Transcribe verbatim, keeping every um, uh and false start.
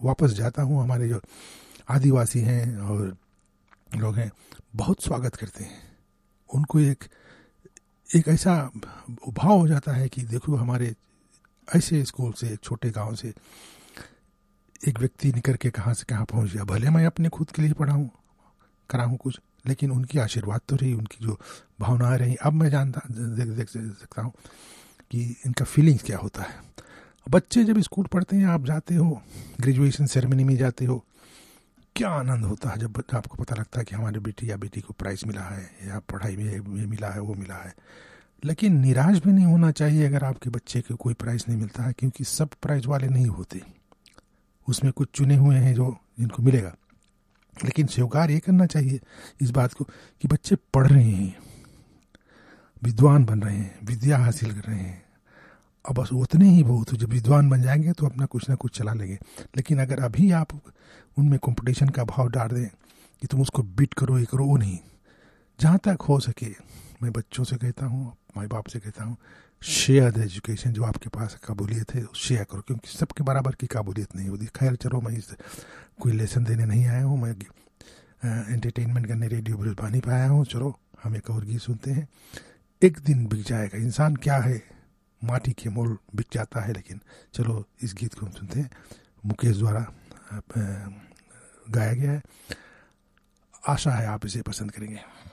वापस जाता हूँ, हमारे जो आदिवासी हैं और लोग हैं बहुत स्वागत करते हैं। उनको एक एक ऐसा भाव हो जाता है कि देखो हमारे ऐसे स्कूल से, एक छोटे गांव से एक व्यक्ति निकल के कहाँ से कहाँ पहुँच गया। भले मैं अपने खुद के लिए पढ़ा हूँ, करा हूँ कुछ, लेकिन उनकी आशीर्वाद तो रही, उनकी जो भावनाएं रही। अब मैं जानता देख देख सकता हूँ कि इनका फीलिंग्स क्या होता है। बच्चे जब स्कूल पढ़ते हैं, आप जाते हो ग्रेजुएशन सेरेमनी में जाते हो, क्या आनंद होता है जब आपको पता लगता है कि हमारे बेटी या बेटी को प्राइज़ मिला है या पढ़ाई में ये मिला है, वो मिला है। लेकिन निराश भी नहीं होना चाहिए अगर आपके बच्चे को कोई प्राइज़ नहीं मिलता है, क्योंकि सब प्राइज़ वाले नहीं होते, उसमें कुछ चुने हुए हैं जो जिनको मिलेगा। लेकिन स्वीकार ये करना चाहिए इस बात को कि बच्चे पढ़ रहे हैं, विद्वान बन रहे हैं, विद्या हासिल कर रहे हैं। अब बस उतने ही बहुत हो, जब विद्वान बन जाएंगे तो अपना कुछ ना कुछ चला लेंगे। लेकिन अगर अभी आप उनमें कंपटीशन का भाव डाल दें कि तुम उसको बीट करो, ये करो, वो नहीं। जहाँ तक हो सके मैं बच्चों से कहता हूँ, माँ बाप से कहता हूँ, शेयर द एजुकेशन। जो आपके पास काबूलियत है शेयर करो, क्योंकि सबके बराबर की काबूलियत नहीं होती। खैर चलो, मैं इस कोई लेसन देने नहीं आया हूँ, मैं एंटरटेनमेंट करने रेडियो ब्रिजबानी पे आया हूँ। चलो हम एक और गीत सुनते हैं। एक दिन बिक जाएगा इंसान, क्या है माटी के मोल बिक जाता है। लेकिन चलो इस गीत को हम सुनते हैं, मुकेश द्वारा गाया गया है। आशा है आप इसे पसंद करेंगे।